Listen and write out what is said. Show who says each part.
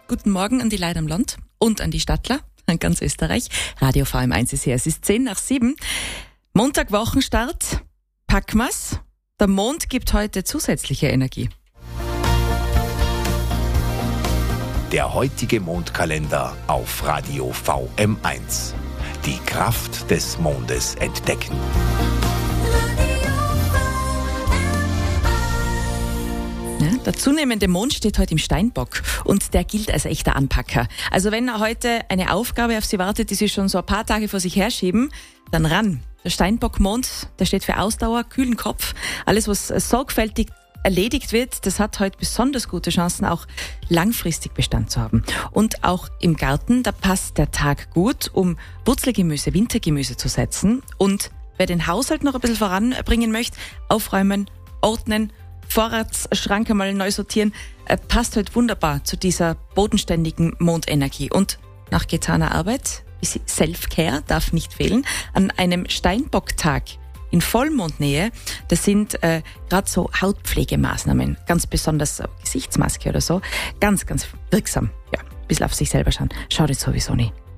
Speaker 1: Guten Morgen an die Leute am Land und an die Stadtler, an ganz Österreich. Radio VM1 ist hier. Es ist 6:10. Montag, Wochenstart. Packen wir's. Der Mond gibt heute zusätzliche Energie.
Speaker 2: Der heutige Mondkalender auf Radio VM1. Die Kraft des Mondes entdecken.
Speaker 1: Ja, der zunehmende Mond steht heute im Steinbock und der gilt als echter Anpacker. Also wenn heute eine Aufgabe auf Sie wartet, die Sie schon so ein paar Tage vor sich herschieben, dann ran. Der Steinbockmond, der steht für Ausdauer, kühlen Kopf. Alles, was sorgfältig erledigt wird, das hat heute besonders gute Chancen, auch langfristig Bestand zu haben. Und auch im Garten, da passt der Tag gut, um Wurzelgemüse, Wintergemüse zu setzen. Und wer den Haushalt noch ein bisschen voranbringen möchte, aufräumen, ordnen, Vorratsschrank einmal neu sortieren, passt heute wunderbar zu dieser bodenständigen Mondenergie. Und nach getaner Arbeit, Self-Care darf nicht fehlen, an einem Steinbocktag in Vollmondnähe, das sind gerade so Hautpflegemaßnahmen, ganz besonders Gesichtsmaske oder so, ganz, ganz wirksam. Ja, ein bisschen auf sich selber schauen, schadet sowieso nicht.